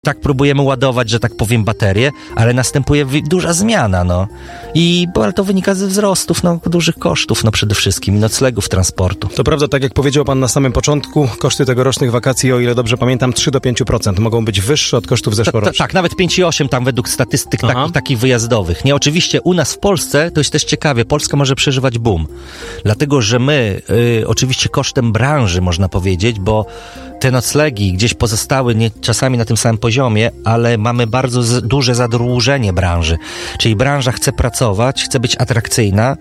Tak próbujemy ładować, że tak powiem, baterię, ale następuje duża zmiana, ale to wynika ze wzrostów, dużych kosztów, przede wszystkim, noclegów, transportu. To prawda, tak jak powiedział pan na samym początku, koszty tegorocznych wakacji, o ile dobrze pamiętam, 3-5% mogą być wyższe od kosztów zeszłorocznych. Tak, nawet 5,8 tam według statystyk takich wyjazdowych. Nie, oczywiście u nas w Polsce, to jest też ciekawie, Polska może przeżywać boom, dlatego, że my, oczywiście kosztem branży, można powiedzieć, bo te noclegi gdzieś pozostały czasami na tym samym poziomie, ale mamy bardzo duże zadłużenie branży. Czyli branża chce pracować, chce być atrakcyjna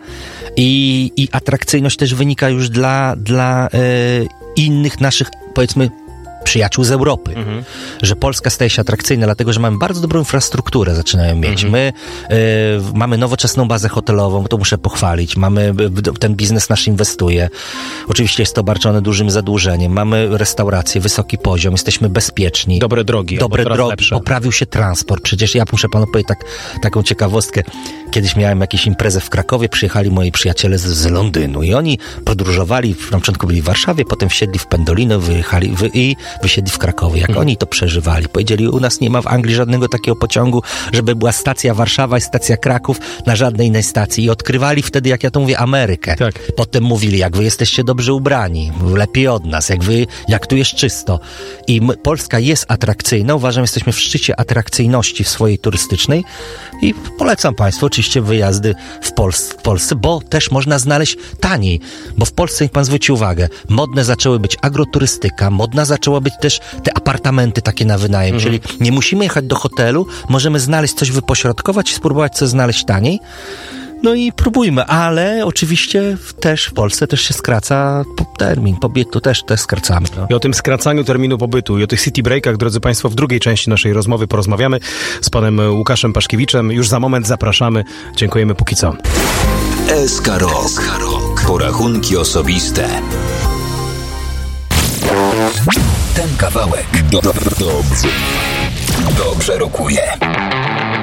i atrakcyjność też wynika już dla innych naszych, powiedzmy, przyjaciół z Europy, że Polska staje się atrakcyjna, dlatego, że mamy bardzo dobrą infrastrukturę, zaczynają mieć. My mamy nowoczesną bazę hotelową, to muszę pochwalić, ten biznes nasz inwestuje. Oczywiście jest to obarczone dużym zadłużeniem. Mamy restaurację, wysoki poziom, jesteśmy bezpieczni. Dobre drogi, poprawił się transport. Przecież ja muszę panu powiedzieć taką ciekawostkę. Kiedyś miałem jakąś imprezę w Krakowie, przyjechali moi przyjaciele z Londynu i oni podróżowali, na początku byli w Warszawie, potem wsiedli w Pendolino, wyjechali i wysiedli w Krakowie. Jak oni to przeżywali? Powiedzieli, u nas nie ma w Anglii żadnego takiego pociągu, żeby była stacja Warszawa i stacja Kraków na żadnej innej stacji. I odkrywali wtedy, jak ja to mówię, Amerykę. Tak. Potem mówili, jak wy jesteście dobrze ubrani, lepiej od nas, jak tu jest czysto. I Polska jest atrakcyjna. Uważam, jesteśmy w szczycie atrakcyjności w swojej turystycznej i polecam państwu oczywiście wyjazdy w Polsce, bo też można znaleźć taniej. Bo w Polsce, niech pan zwróci uwagę, modne zaczęły być agroturystyka, modna zaczęła być też te apartamenty takie na wynajem, czyli nie musimy jechać do hotelu, możemy znaleźć coś, wypośrodkować i spróbować coś znaleźć taniej. No i próbujmy, ale oczywiście też w Polsce też się skraca termin pobytu, też skracamy. I o tym skracaniu terminu pobytu i o tych city breakach, drodzy państwo, w drugiej części naszej rozmowy porozmawiamy z panem Łukaszem Paszkiewiczem. Już za moment zapraszamy. Dziękujemy póki co. SK Rok. Porachunki osobiste. Ten kawałek dobrze rokuje.